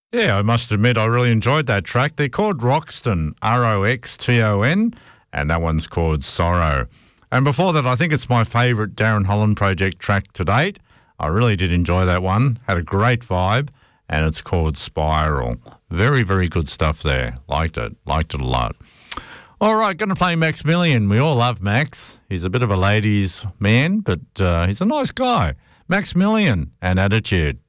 Yeah, I must admit I really enjoyed that track. They're called Roxton, Roxton, and that one's called Sorrow. And before that, I think it's my favourite Darren Holland Project track to date. I really did enjoy that one. Had a great vibe, and it's called Spiral. Very, very good stuff there. Liked it a lot. All right, going to play Maximilian. We all love Max. He's a bit of a ladies' man, but he's a nice guy. Maximilian and Attitude.